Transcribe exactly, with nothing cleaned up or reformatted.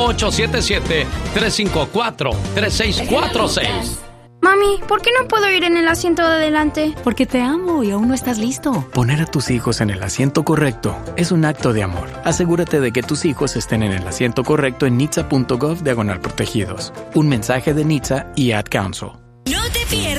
ocho siete siete, tres cinco cuatro, tres seis cuatro seis. Mami, ¿por qué no puedo ir en el asiento de adelante? Porque te amo y aún no estás listo. Poner a tus hijos en el asiento correcto es un acto de amor. Asegúrate de que tus hijos estén en el asiento correcto en nitsa punto gov diagonal protegidos. Un mensaje de Nitsa y Ad Council. No te pierdas